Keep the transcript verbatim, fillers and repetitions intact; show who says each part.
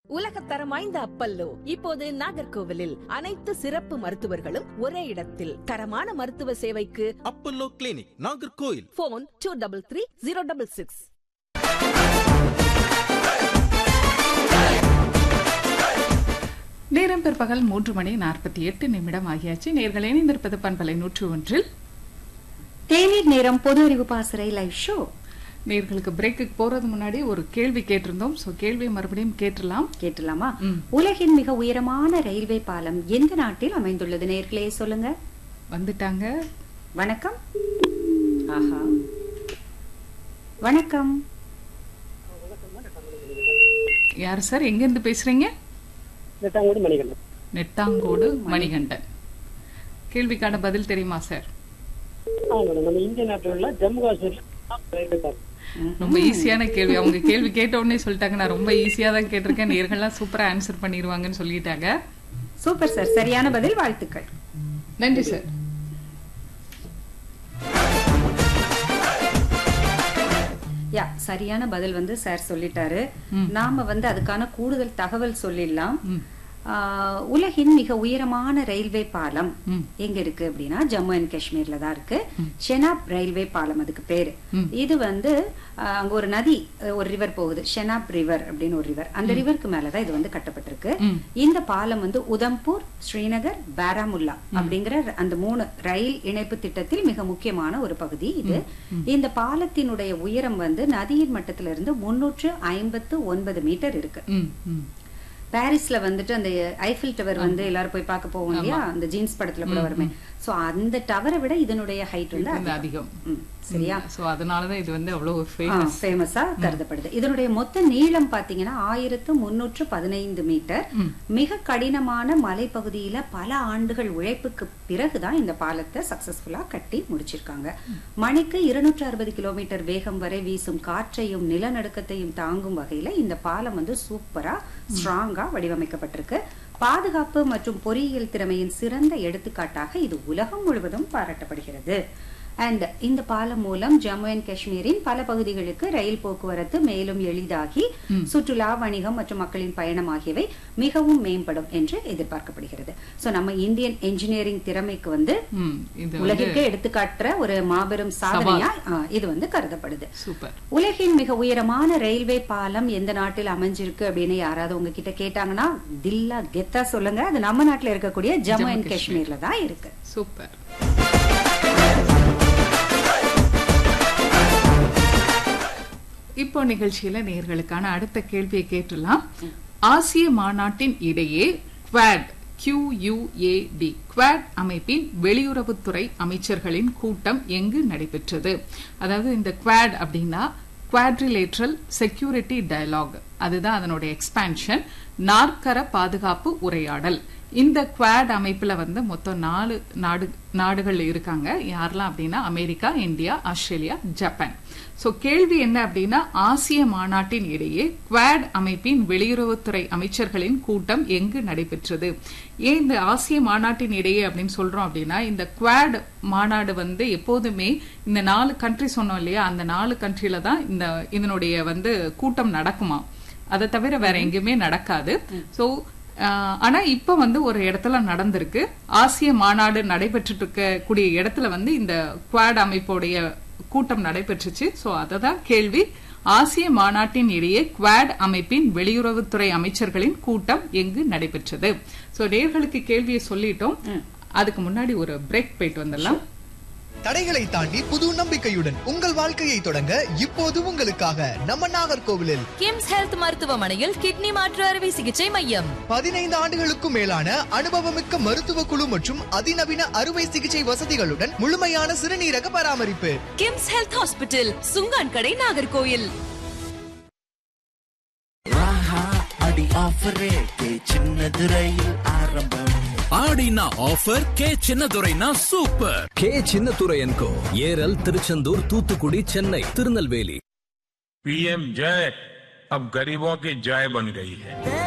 Speaker 1: உலகத்தரம் வாய்ந்த அப்பல்லோ இப்போது நாகர்கோவிலில் அனைத்து சிறப்பு மருத்துவர்களும் ஒரே இடத்தில். தரமான மருத்துவ சேவைக்கு
Speaker 2: Apollo clinic, Nagercoil.
Speaker 1: Phone two double three zero double six.
Speaker 3: நேரம் பிற்பகல் மூன்று மணி நாற்பத்தி எட்டு நிமிடம் ஆகியாச்சு. நேர்கள் இணைந்திருப்பது பண்பலை நூற்று ஒன்றில்
Speaker 4: தேநீர் நேரம் பொது அறிவு பாசறை லைவ் ஷோ.
Speaker 3: நேர்களுக்கு பிரேக்கு போறது முன்னாடி ஒரு கேள்வி கேட்டிருந்தோம். சோ கேள்வியை மறுபடியும் கேட்டலாம்
Speaker 4: கேட்டலாமா? உலகின் மிக உயரமான ரயில்வே பாலம் எந்த நாட்டில் அமைந்துள்ளது? நேர்களே சொல்லுங்க.
Speaker 3: வந்துட்டாங்க.
Speaker 4: வணக்கம். ஆஹா, வணக்கம்.
Speaker 3: யார் சார், எங்க இருந்து பேசுறீங்க?
Speaker 5: நெட்டாங்கோடு மணிகண்டன்.
Speaker 3: நெட்டாங்கோடு மணிகண்டன். கேள்விக்கான பதில் தெரியுமா சார்?
Speaker 5: நம்ம இந்திய நாட்டில் உள்ள ஜம்மு காஷ்மீர் ரயில்வே பாலம்.
Speaker 3: ரொம்ப ஈஸியான கேள்வி. அவங்க கேள்வி கேட்ட உடனே சொல்லிட்டாங்க, நான் ரொம்ப ஈஸியா தான் கேட்டிருக்கேன், நேர்கள்லாம் சூப்பரா ஆன்சர் பண்ணிடுவாங்கன்னு சொல்லிட்டாங்க.
Speaker 4: சூப்பர் சார், சரியான பதில், வாழ்த்துக்கள்.
Speaker 3: நன்றி சார்.
Speaker 4: யா, சரியான பதில் வந்து சார் சொல்லிட்டாரு. நாம வந்து அதுக்கான கூடுதல் தகவல் சொல்லிடலாம். உலகின் மிக உயரமான ரயில்வே பாலம் எங்க இருக்கு அப்படின்னா ஜம்மு அண்ட் காஷ்மீர்ல தான் இருக்கு. ஷெனாப் ரயில்வே பாலம் அதுக்கு பேரு. இது வந்து அங்க ஒரு நதி, ஒரு ரிவர் போகுது, ஷெனாப் ரிவர் அப்படின்னு ஒரு ரிவர். அந்த ரிவருக்கு மேலதான் இது வந்து கட்டப்பட்டிருக்கு. இந்த பாலம் வந்து உதம்பூர், ஸ்ரீநகர், பாராமுல்லா அப்படிங்கிற அந்த மூணு ரயில் இணைப்பு திட்டத்தில் மிக முக்கியமான ஒரு பகுதி இது. இந்த பாலத்தினுடைய உயரம் வந்து நதியின் மட்டத்திலிருந்து முன்னூற்று ஐம்பத்து ஒன்பது மீட்டர் இருக்கு. பாரிஸ்ல வந்துட்டு அந்த ஐஃபில் டவர் வந்து எல்லாரும் போய் பார்க்க போவோம் இல்லையா, அந்த ஜீன்ஸ் படத்துல கூட வருமே. சோ அந்த டவரை விட இதனுடைய ஹைட் வந்து அதிகம். சரியா?
Speaker 3: சோ அதனாலதான் இது வந்து அவ்வளவு
Speaker 4: ஃபேமஸா கருதப்படுது. இதனுடைய மொத்த நீளம் பாத்தீங்கன்னா ஆயிரத்து முன்னூற்று பதினைந்து மீட்டர். மிக கடினமான மலைப்பகுதியில பல ஆண்டுகள் உழைப்புக்கு பிறகுதான் இந்த பாலத்தை சக்சஸ்ஃபுல்லா கட்டி முடிச்சிருக்காங்க. மணிக்கு இருநூற்று அறுபது கிலோமீட்டர் வேகம் வரை வீசும் காற்றையும் நிலநடுக்கத்தையும் தாங்கும் வகையில இந்த பாலம் வந்து சூப்பரா ஸ்ட்ராங்கா வடிவமைக்கப்பட்டிருக்கு. பாதுகாப்பு மற்றும் பொறியியல் திறமையின் சிறந்த எடுத்துக்காட்டாக இது உலகம் முழுவதும் பாராட்டப்படுகிறது. அண்ட் இந்த பாலம் மூலம் ஜம்மு அண்ட் காஷ்மீரின் பல பகுதிகளுக்கு ரயில் போக்குவரத்து மேலும் எளிதாகி சுற்றுலா, வணிகம் மற்றும் மக்களின் பயணம் ஆகியவை மிகவும் மேம்படும் என்று எதிர்பார்க்கப்படுகிறது. சோ நம்ம இந்தியன் என்ஜினியரிங் திறமைக்கு வந்து உலகிற்கு எடுத்துக்காட்டுற ஒரு மாபெரும் சாதனையா இது வந்து கருதப்படுது. உலகின் மிக உயரமான ரயில்வே பாலம் எந்த நாட்டில் அமைஞ்சிருக்கு அப்படின்னு யாராவது உங்ககிட்ட கேட்டாங்கன்னா தில்லா கெத்தா சொல்லுங்க, அது நம்ம நாட்டில் இருக்கக்கூடிய ஜம்மு அண்ட் காஷ்மீர்ல தான் இருக்கு.
Speaker 3: சூப்பர். இப்போ நிகழ்ச்சியில நேர்களுக்கான அடுத்த கேள்வியை கேட்டுலாம். ஆசிய மாநாட்டின் இடையே குவாட் கியூயுஏடி குவாட் அமைப்பின் வெளியுறவுத்துறை அமைச்சர்களின் கூட்டம் எங்கு நடைபெற்றது? அதாவது இந்த குவாட் அப்படின்னா குவாட்ரிலேட்ரல் செக்யூரிட்டி டயலாக், அதுதான் அதனுடைய எக்ஸ்பான்ஷன். நாற்கர பாதுகாப்பு உரையாடல். இந்த குவாட் அமைப்புல வந்து மொத்தம் நாலு நாடு நாடுகள் இருக்காங்க. யாரெல்லாம் அப்படின்னா America, India, Australia, Japan. So கேள்வி என்ன அப்படின்னா, ஆசிய மாநாட்டின் இடையே குவாட் அமைப்பின் வெளியுறவுத்துறை அமைச்சர்களின் கூட்டம் எங்கு நடைபெற்றது? ஏன் இந்த ஆசிய மாநாட்டின் இடையே அப்படின்னு சொல்றோம் அப்படின்னா, இந்த குவாட் மாநாடு வந்து எப்போதுமே இந்த நாலு கண்ட்ரி சொன்னோம் இல்லையா, அந்த நாலு கண்ட்ரில தான் இந்த இதனுடைய வந்து கூட்டம் நடக்குமா, அதை தவிர வேற எங்கேயுமே நடக்காது. சோ ஆனா இப்ப வந்து ஒரு இடத்துல நடந்திருக்கு. ஆசிய மாநாடு நடைபெற்றுட்டு இருக்க கூடிய இடத்துல வந்து இந்த குவாட் அமைப்புடைய கூட்டம் நடைபெற்றுச்சு. சோ அததான் கேள்வி. ஆசிய மாநாட்டின் இடையே குவாட் அமைப்பின் வெளியுறவுத்துறை அமைச்சர்களின் கூட்டம் எங்கு நடைபெற்றது? சோ நேர்களுக்கு கேள்வியை சொல்லிட்டோம். அதுக்கு முன்னாடி ஒரு பிரேக் போயிட்டு வந்துடலாம்.
Speaker 6: தடைகளை தாண்டி புது நம்பிக்கையுடன் உங்கள் வாழ்க்கையை தொடங்க இப்போது உங்களுக்காக நம்ம நாகர்கோவிலில்
Speaker 7: கிம்ஸ் ஹெல்த் மருத்துவமனையில் கிட்னி மாற்று அறுவை சிகிச்சை மையம்.
Speaker 6: பதினைந்து ஆண்டுகளுக்கும் மேலான அனுபவமிக்க மருத்துவ குழு மற்றும் அதிநவீன அறுவை சிகிச்சை வசதிகளுடன் முழுமையான சிறுநீரக பராமரிப்பு.
Speaker 7: கிம்ஸ் ஹெல்த் ஹாஸ்பிட்டல், சுங்கான் கடை, நாகர்கோவில்.
Speaker 2: ஆடினா offer K சின்னதுரைனா super. K சின்னதுரையன்கோ Eral, Tiruchendur, Thoothukudi, Chennai, Tirunelveli.
Speaker 8: PM जय अब गरीबों की जय बन गई है.